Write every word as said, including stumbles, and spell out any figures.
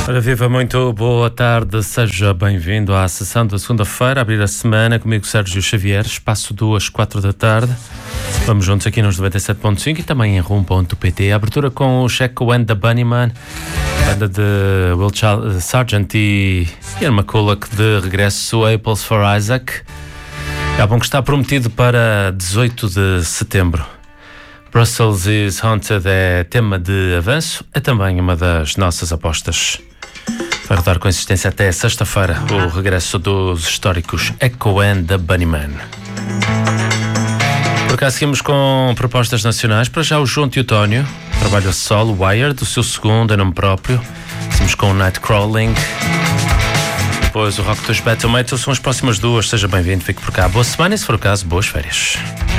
Ora, viva, muito boa tarde, seja bem-vindo à sessão da segunda-feira, abrir a semana, comigo Sérgio Xavier, espaço duas, quatro da tarde. Vamos juntos aqui nos noventa e sete ponto cinco e também em rum ponto pt. A abertura com o Checo and the Bunnymen, banda de Will Charles, Sargent e Ian McCulloch, de regresso a Apples for Isaac. Álbum que está prometido para dezoito de setembro. Brussels is Haunted é tema de avanço, é também uma das nossas apostas. Vai rodar com insistência até sexta-feira o regresso dos históricos Echo and the Bunnymen. Por cá seguimos com propostas nacionais. Para já o João Teotónio, trabalho a solo, Wired, o seu segundo em nome próprio. Seguimos com o Nightcrawling. Depois o Rock dos Bad Tomatoes, são as próximas duas. Seja bem-vindo, fique por cá. Boa semana e, se for o caso, boas férias.